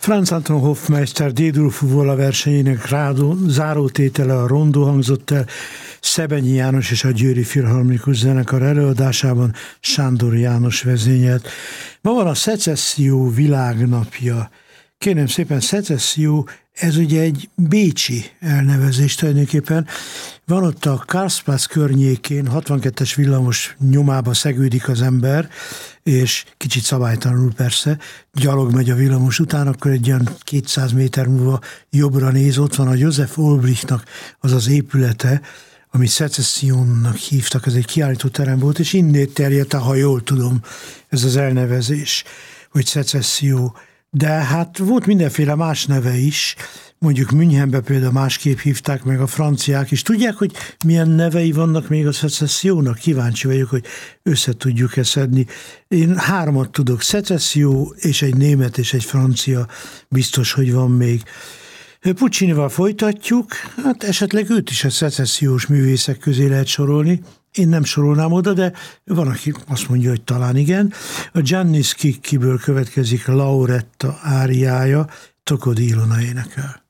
Franz Anton Hofmeister D-dur fuvola versenyének zárótétele a rondó hangzott el Szebenyi János és a Győri Filharmonikus Zenekar előadásában Sándor János vezényelt. Ma van a szecesszió világnapja. Kérem szépen, szecesszió, ez ugye egy bécsi elnevezés tulajdonképpen. Van ott a Karlsplatz környékén, 62-es villamos nyomába szegődik az ember, és kicsit szabálytalanul persze, gyalog megy a villamos után, akkor egy olyan 200 méter múlva jobbra néz, ott van a Josef Olbrichtnak az az épülete, amit Szecessziónnak hívtak, ez egy kiállítóterem volt, és innét terjedt, ha jól tudom, ez az elnevezés, hogy szecesszió. De hát volt mindenféle más neve is, mondjuk Münchenben például másképp hívták meg a franciák is. Tudják, hogy milyen nevei vannak még a szecessziónak? Kíváncsi vagyok, hogy össze tudjuk-e szedni. Én 3 tudok, szecesszió és egy német és egy francia biztos, hogy van még. Puccinival folytatjuk, hát esetleg őt is a szecessziós művészek közé lehet sorolni. Én nem sorolnám oda, de van, aki azt mondja, hogy talán igen. A Gianni Schicchiből következik Lauretta áriája, Tocco di Ilona énekel.